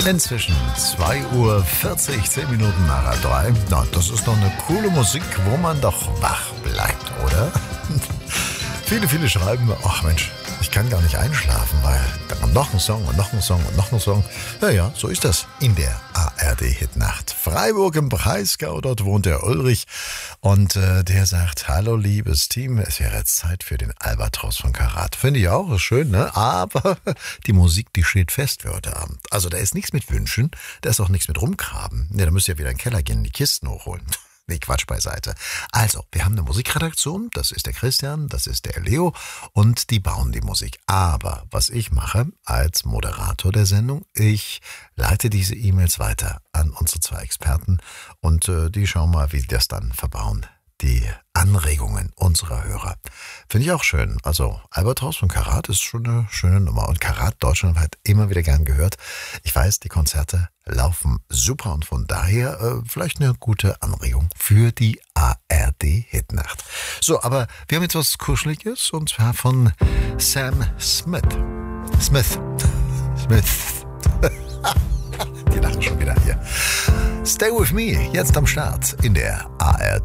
Inzwischen 2:40 Uhr, 10 Minuten nach 3. Na, das ist doch eine coole Musik, wo man doch wach bleibt, oder? Viele schreiben, ach Mensch, ich kann gar nicht einschlafen, weil da kommt noch ein Song und noch ein Song und noch ein Song. Ja, so ist das in der ARD-Hitnacht. Freiburg im Breisgau, dort wohnt der Ulrich und der sagt, hallo liebes Team, es wäre jetzt Zeit für den Albatros von Karat. Finde ich auch, ist schön, ne? Aber die Musik, die steht fest für heute Abend. Also da ist nichts mit Wünschen, da ist auch nichts mit Rumgraben. Ja, da müsst ihr wieder in den Keller gehen, die Kisten hochholen. Nee, Quatsch beiseite. Also, wir haben eine Musikredaktion, das ist der Christian, das ist der Leo und die bauen die Musik. Aber was ich mache als Moderator der Sendung, ich leite diese E-Mails weiter an unsere 2 Experten und die schauen mal, wie die das dann verbauen. Die Anregungen unserer Hörer. Finde ich auch schön. Also Albatros von Karat ist schon eine schöne Nummer. Und Karat deutschlandweit immer wieder gern gehört. Ich weiß, die Konzerte laufen super und von daher vielleicht eine gute Anregung für die ARD-Hitnacht. So, aber wir haben jetzt was Kuscheliges und zwar von Sam Smith. Smith. Die lachen schon wieder hier. Stay with me, jetzt am Start in der ARD